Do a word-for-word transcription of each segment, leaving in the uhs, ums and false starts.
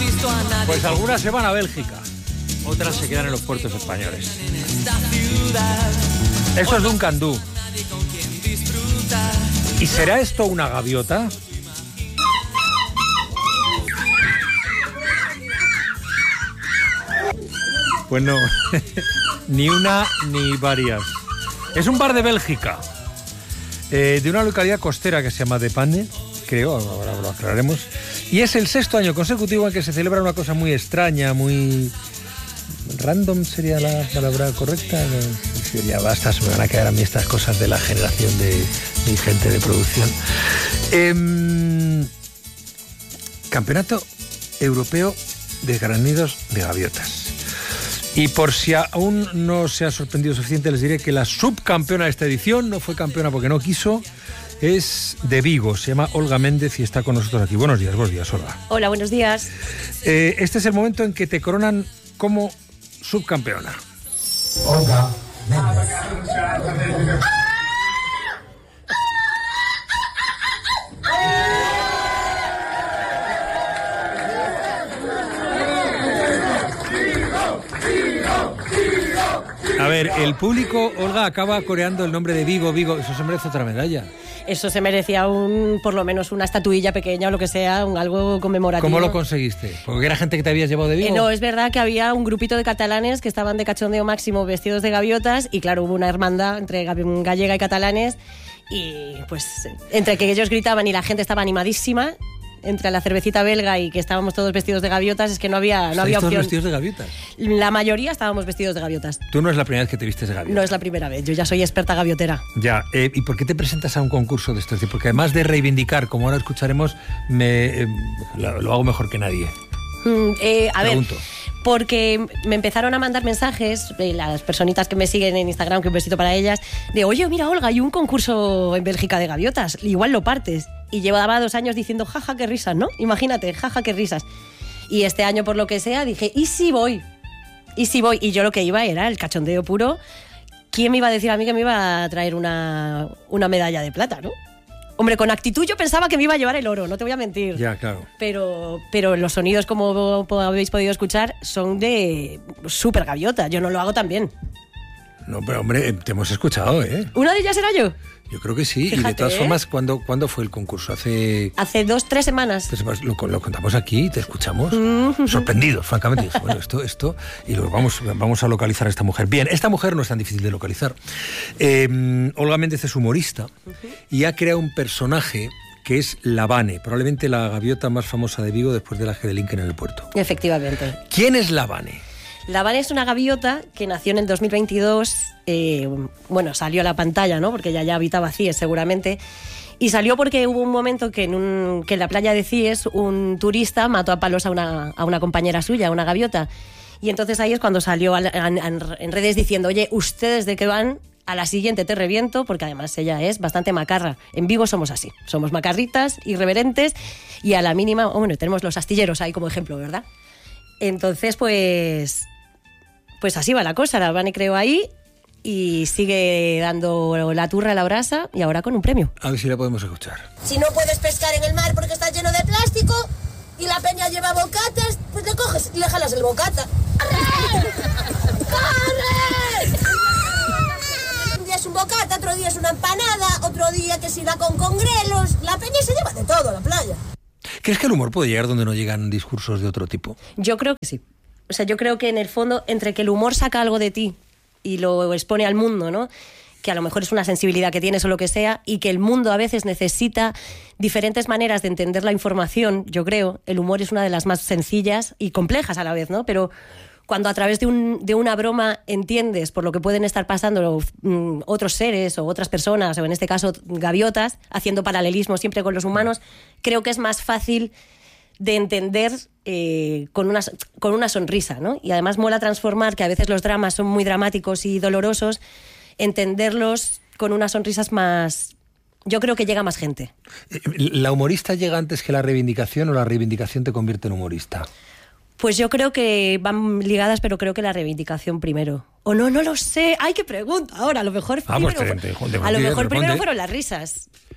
visto a nadie. Pues algunas se van a Bélgica, otras se quedan en los puertos españoles. Esto es Duncan Du. ¿Y será esto una gaviota? Pues no, ni una ni varias. Es un bar de Bélgica, eh, de una localidad costera que se llama De Panne, creo, ahora lo aclararemos. Y es el sexto año consecutivo en que se celebra una cosa muy extraña, muy... ¿Random sería la palabra correcta? No, ya basta, se me van a quedar a mí estas cosas de la generación de, de gente de producción. Eh, Campeonato Europeo de Granidos de Gaviotas. Y por si aún no se ha sorprendido suficiente, les diré que la subcampeona de esta edición, no fue campeona porque no quiso, es de Vigo, se llama Olga Méndez y está con nosotros aquí. Buenos días, buenos días, Olga. Hola, buenos días. Eh, este es el momento en que te coronan como subcampeona. Olga Méndez. A ver, el público, Olga, acaba coreando el nombre de Vigo, Vigo, eso se merece otra medalla. Eso se merecía un, por lo menos una estatuilla pequeña o lo que sea, un algo conmemorativo. ¿Cómo lo conseguiste? ¿Porque era gente que te habías llevado de Vigo? Eh, no, es verdad que había un grupito de catalanes que estaban de cachondeo máximo vestidos de gaviotas y claro, hubo una hermandad entre gallega y catalanes y pues entre que ellos gritaban y la gente estaba animadísima, entre la cervecita belga y que estábamos todos vestidos de gaviotas, es que no había, no había todos opción. vestidos de gaviotas? La mayoría estábamos vestidos de gaviotas. Tú no es la primera vez que te vistes de gaviota. No es la primera vez, yo ya soy experta gaviotera. Ya, eh, ¿y por qué te presentas a un concurso de estos? Porque además de reivindicar, como ahora escucharemos, me, eh, lo, lo hago mejor que nadie. Mm, eh, a Pregunto. ver, porque me empezaron a mandar mensajes, eh, las personitas que me siguen en Instagram, que un besito para ellas, de oye, mira Olga, hay un concurso en Bélgica de gaviotas, igual lo partes. Y llevaba dos años diciendo, jaja, qué risas, ¿no? Imagínate, jaja, qué risas. Y este año, por lo que sea, dije, ¿y si voy? ¿Y si voy? Y yo lo que iba era el cachondeo puro. ¿Quién me iba a decir a mí que me iba a traer una, una medalla de plata, no? Hombre, con actitud yo pensaba que me iba a llevar el oro, no te voy a mentir. Ya, claro. Pero, pero los sonidos, como habéis podido escuchar, son de súper gaviota. Yo no lo hago tan bien. No, pero hombre, te hemos escuchado, ¿eh? ¿Una de ellas era yo? Yo creo que sí. Fíjate, y de todas ¿eh? formas, ¿cuándo, ¿cuándo fue el concurso? Hace... Hace dos, tres semanas. Entonces, lo, lo contamos aquí, te escuchamos. Mm-hmm. Sorprendidos, francamente. Dije, bueno, esto, esto... Y lo, vamos, vamos a localizar a esta mujer. Bien, esta mujer no es tan difícil de localizar. Eh, Olga Méndez es humorista uh-huh. y ha creado un personaje que es la Vane, probablemente la gaviota más famosa de Vigo después de la Gedelinck en el puerto. Efectivamente. ¿Quién es la Vane? La Vane es una gaviota que nació en el dos mil veintidós, eh, bueno, salió a la pantalla, ¿no? Porque ya ya habitaba Cies seguramente, y salió porque hubo un momento que en, un, que en la playa de Cies un turista mató a palos a una, a una compañera suya, a una gaviota, y entonces ahí es cuando salió a, a, a, en redes diciendo, oye, ¿ustedes de qué van? A la siguiente te reviento, porque además ella es bastante macarra. En Vigo somos así, somos macarritas, irreverentes, y a la mínima, oh, bueno, tenemos los astilleros ahí como ejemplo, ¿verdad? Entonces, pues... Pues así va la cosa, la Vane creó ahí y sigue dando la turra a la brasa y ahora con un premio. A ver si la podemos escuchar. Si no puedes pescar en el mar porque está lleno de plástico y la peña lleva bocatas, pues le coges y le jalas el bocata. ¡Corre! ¡Corre! Un día es un bocata, otro día es una empanada, otro día que si la con congrelos. La peña se lleva de todo a la playa. ¿Crees que el humor puede llegar donde no llegan discursos de otro tipo? Yo creo que sí. O sea, yo creo que en el fondo, entre que el humor saca algo de ti y lo expone al mundo, ¿no? Que a lo mejor es una sensibilidad que tienes o lo que sea, y que el mundo a veces necesita diferentes maneras de entender la información, yo creo. El humor es una de las más sencillas y complejas a la vez, ¿no? Pero cuando a través de, un, de una broma entiendes por lo que pueden estar pasando um, otros seres o otras personas, o en este caso gaviotas, haciendo paralelismo siempre con los humanos, creo que es más fácil de entender eh, con, una, con una sonrisa, ¿no? Y además mola transformar, que a veces los dramas son muy dramáticos y dolorosos, entenderlos con unas sonrisas más... Yo creo que llega más gente. ¿La humorista llega antes que la reivindicación o la reivindicación te convierte en humorista? Pues yo creo que van ligadas, pero creo que la reivindicación primero. O no, no lo sé. ¡Ay, qué pregunta! Ahora, a lo mejor primero, Vamos, te, te, te, te, a lo mejor te primero fueron las risas.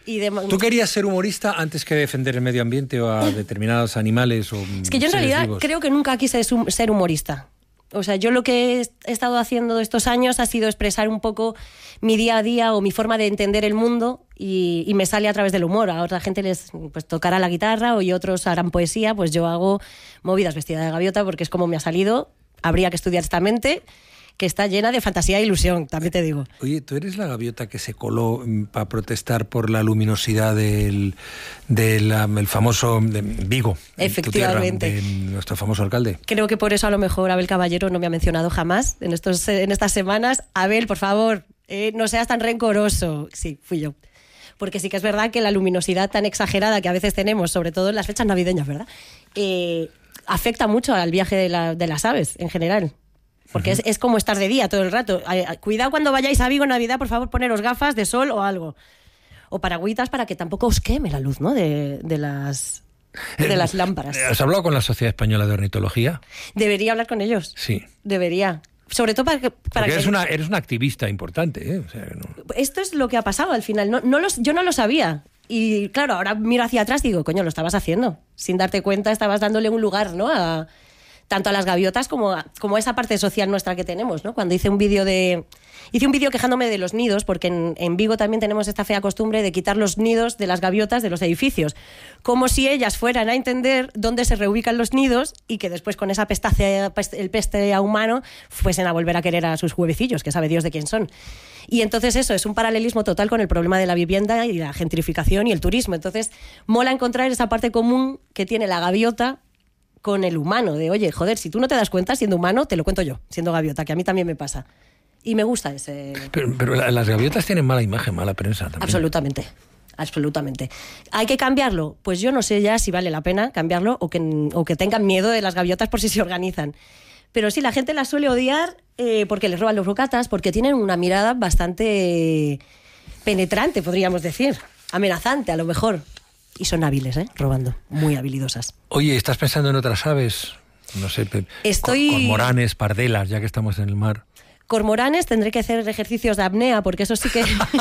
Y de... ¿Tú querías ser humorista antes que defender el medio ambiente o a determinados animales o Es que yo en realidad vivos? creo que nunca quise ser humorista. O sea, yo lo que he estado haciendo estos años ha sido expresar un poco mi día a día o mi forma de entender el mundo y, y me sale a través del humor. A otra gente les pues, tocará la guitarra o y otros harán poesía, pues yo hago movidas vestida de gaviota porque es como me ha salido. Habría que estudiar esta mente, que está llena de fantasía e ilusión, también te digo. Oye, ¿tú eres la gaviota que se coló mm, para protestar por la luminosidad del, del um, el famoso de Vigo? Efectivamente. Tu tierra, de nuestro famoso alcalde. Creo que por eso a lo mejor Abel Caballero no me ha mencionado jamás en, estos, en estas semanas. Abel, por favor, eh, no seas tan rencoroso. Sí, fui yo. Porque sí que es verdad que la luminosidad tan exagerada que a veces tenemos, sobre todo en las fechas navideñas, ¿verdad? Eh, afecta mucho al viaje de, la, de las aves en general. Porque uh-huh. es, es como estar de día todo el rato. Ay, ay, cuidado cuando vayáis a Vigo en Navidad, por favor, poneros gafas de sol o algo. O paragüitas para que tampoco os queme la luz, ¿no? De, de las... de las lámparas. ¿Has hablado con la Sociedad Española de Ornitología? Debería hablar con ellos. Sí. Debería. Sobre todo para que... Para Porque que... eres, una, eres una activista importante, ¿eh? O sea, no... Esto es lo que ha pasado al final. No, no los, yo no lo sabía. Y claro, ahora miro hacia atrás y digo, coño, lo estabas haciendo. Sin darte cuenta, estabas dándole un lugar, ¿no? A, tanto a las gaviotas como a, como a esa parte social nuestra que tenemos, ¿no? Cuando hice un vídeo de... Hice un vídeo quejándome de los nidos, porque en, en Vigo también tenemos esta fea costumbre de quitar los nidos de las gaviotas de los edificios. Como si ellas fueran a entender dónde se reubican los nidos y que después con esa pestace, el peste a humano fuesen a volver a querer a sus huevecillos, que sabe Dios de quién son. Y entonces eso es un paralelismo total con el problema de la vivienda y la gentrificación y el turismo. Entonces mola encontrar esa parte común que tiene la gaviota con el humano, de oye, joder, si tú no te das cuenta siendo humano, te lo cuento yo, siendo gaviota, que a mí también me pasa. Y me gusta ese... Pero, pero las gaviotas tienen mala imagen, mala prensa también. Absolutamente, absolutamente. ¿Hay que cambiarlo? Pues yo no sé ya si vale la pena cambiarlo o que, o que tengan miedo de las gaviotas por si se organizan. Pero sí, la gente las suele odiar eh, porque les roban los bocatas, porque tienen una mirada bastante penetrante, podríamos decir. Amenazante, a lo mejor. Y son hábiles, ¿eh? Robando. Muy habilidosas. Oye, ¿estás pensando en otras aves? No sé, Estoy... cormoranes, pardelas, ya que estamos en el mar. Cormoranes, tendré que hacer ejercicios de apnea, porque eso sí que,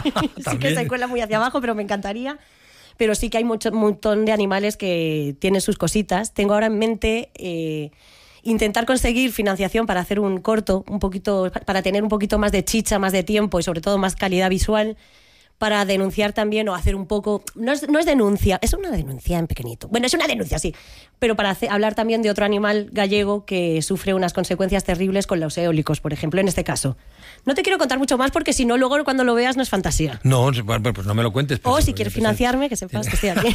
sí que se cuela muy hacia abajo, pero me encantaría. Pero sí que hay mucho, un montón de animales que tienen sus cositas. Tengo ahora en mente... Eh, intentar conseguir financiación para hacer un corto, un poquito, para tener un poquito más de chicha, más de tiempo y sobre todo más calidad visual, para denunciar también o hacer un poco... No es, no es denuncia, es una denuncia en pequeñito. Bueno, es una denuncia, sí, pero para hacer, hablar también de otro animal gallego que sufre unas consecuencias terribles con los eólicos, por ejemplo, en este caso. No te quiero contar mucho más porque si no, luego cuando lo veas no es fantasía. No, pues no me lo cuentes. O si quieres financiarme, que sepas que estoy aquí.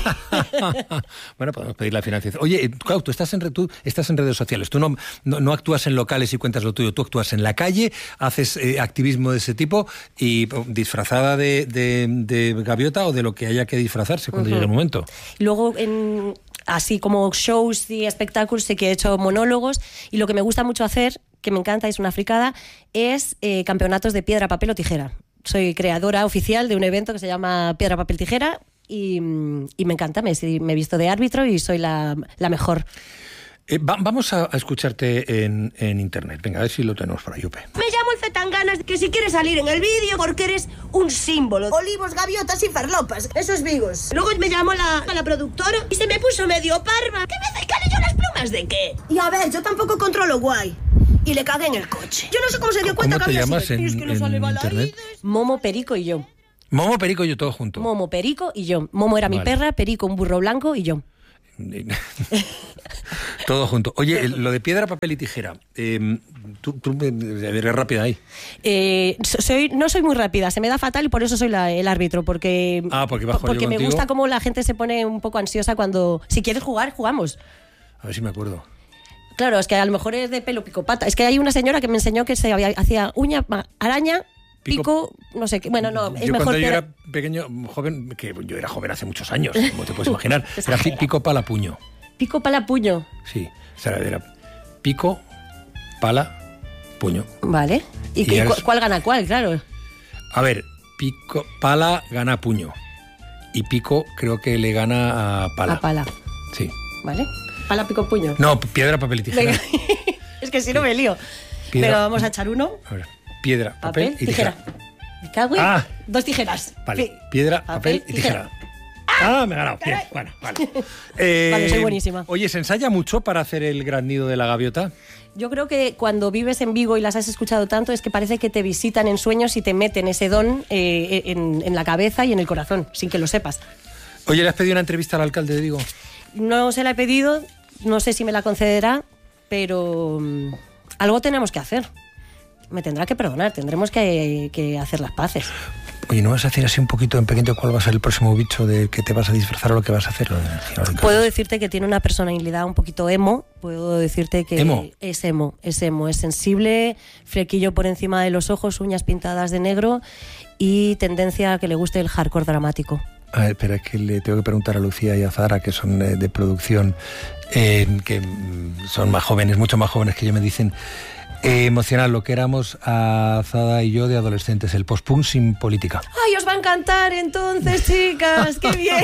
Bueno, podemos pedir la financiación. Oye, Clau, tú estás en, tú estás en redes sociales, tú no, no, no actúas en locales y cuentas lo tuyo, tú actúas en la calle, haces eh, activismo de ese tipo y disfrazada de... de de gaviota o de lo que haya que disfrazarse cuando uh-huh. llegue el momento. Luego, en, así como shows y espectáculos, sí que he hecho monólogos y lo que me gusta mucho hacer, que me encanta, es una fricada, es eh, campeonatos de piedra, papel o tijera. Soy creadora oficial de un evento que se llama Piedra, Papel, Tijera y, y me encanta, me, me he visto de árbitro y soy la, la mejor. Eh, va, vamos a, a escucharte en, en internet. Venga, a ver si lo tenemos por ahí, Upe. Me llamo el Zetanganas, que si quieres salir en el vídeo porque eres un símbolo. Olivos, gaviotas y farlopas. Esos vigos. Luego me llamó la, la productora y se me puso medio parva. ¿Qué me hace yo las plumas de qué? Y a ver, yo tampoco controlo guay. Y le cagué en el coche. Yo no sé cómo se dio cuenta que había sido. ¿Cómo te llamas en, es que no en sale internet? Momo, Perico y yo. Momo, Perico y yo todo junto. Momo, Perico y yo. Momo era vale. mi perra, Perico un burro blanco y yo. Todo junto. Oye, lo de piedra, papel y tijera, eh, tú, tú eres rápida ahí. Eh, soy, no soy muy rápida, se me da fatal y por eso soy la, el árbitro, porque, ah, porque, bajo porque yo me contigo. gusta cómo la gente se pone un poco ansiosa cuando... Si quieres jugar, jugamos. A ver si me acuerdo. Claro, es que a lo mejor es de pelo picopata. Es que hay una señora que me enseñó que se había, hacía uña, araña... Pico, pico, no sé qué. Bueno, no, es yo mejor. Cuando yo que... era pequeño, joven, que yo era joven hace muchos años, como te puedes imaginar. Era pico, pala, puño. Pico, pala, puño. Sí, o sea, era pico, pala, puño. Vale. ¿Y, y eres... cuál gana cuál? Claro. A ver, pico, pala gana puño. Y pico creo que le gana a pala. A pala. Sí. Vale. Pala, pico, puño. No, piedra, papel y tijera. Es que si no me lío. Piedra, pero vamos a echar uno. A ver. Piedra, papel, papel y tijera. tijera. Me cago en ah, dos tijeras. Vale, piedra, papel, papel y tijera. tijera. Ah, me he ganado. Bien, bueno, vale. Eh, Vale, soy buenísima. Oye, ¿se ensaya mucho para hacer el gran nido de la gaviota? Yo creo que cuando vives en Vigo y las has escuchado tanto es que parece que te visitan en sueños y te meten ese don eh, en, en la cabeza y en el corazón, sin que lo sepas. Oye, ¿le has pedido una entrevista al alcalde de Vigo? No se la he pedido, no sé si me la concederá, pero um, algo tenemos que hacer. Me tendrá que perdonar, tendremos que, que hacer las paces. Oye, ¿no vas a decir así un poquito en pequeño cuál va a ser el próximo bicho de que te vas a disfrazar o lo que vas a hacer? Puedo decirte que tiene una personalidad un poquito emo, puedo decirte que ¿Emo? es emo, es emo, es sensible, flequillo por encima de los ojos, uñas pintadas de negro y tendencia a que le guste el hardcore dramático. A ver, espera, es que le tengo que preguntar a Lucía y a Zara, que son eh, de producción, eh, que mm, son más jóvenes, mucho más jóvenes que yo, me dicen... Eh, emocional, lo que éramos a Zada y yo de adolescentes, el post-punk sin política. ¡Ay, os va a encantar entonces, chicas! ¡Qué bien!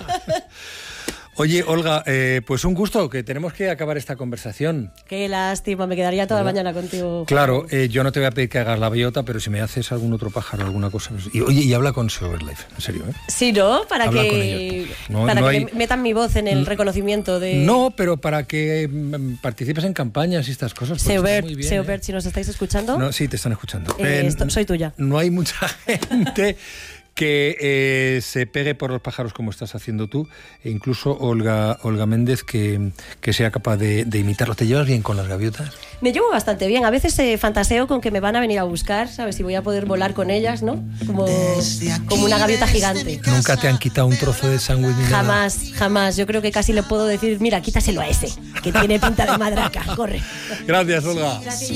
Oye, Olga, eh, pues un gusto, que tenemos que acabar esta conversación. Qué lástima, me quedaría toda la mañana contigo. Claro, eh, yo no te voy a pedir que hagas la bellota, pero si me haces algún otro pájaro, alguna cosa... Pues, y, oye, y habla con Silverlife, en serio, ¿eh? Sí, ¿no? Para Habla con que, ellos. No, para no que hay- me metan mi voz en el reconocimiento de... No, pero para que mm, participes en campañas y estas cosas. pues Seobert, está muy bien, Seobert, ¿eh? si nos estáis escuchando, No, sí, te están escuchando. eh, Eh, esto- soy tuya. No hay mucha gente que eh, se pegue por los pájaros como estás haciendo tú, e incluso Olga, Olga Méndez, que, que sea capaz de, de imitarlos. ¿Te llevas bien con las gaviotas? Me llevo bastante bien. A veces eh, fantaseo con que me van a venir a buscar, ¿sabes? Si voy a poder volar con ellas, ¿no? Como, como una gaviota gigante. ¿Nunca te han quitado un trozo de sándwich ni nada? Jamás, jamás. Yo creo que casi le puedo decir, mira, quítaselo a ese, que tiene pinta de madraca. Corre. Gracias, Olga. Gracias.